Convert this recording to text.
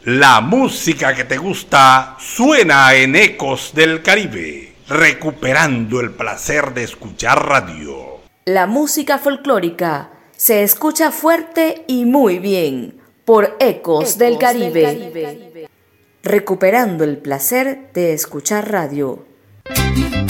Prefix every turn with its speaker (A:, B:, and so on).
A: La música que te gusta suena en Ecos del Caribe, recuperando el placer de escuchar radio.
B: La música folclórica se escucha fuerte y muy bien por Ecos del Caribe, recuperando el placer de escuchar radio.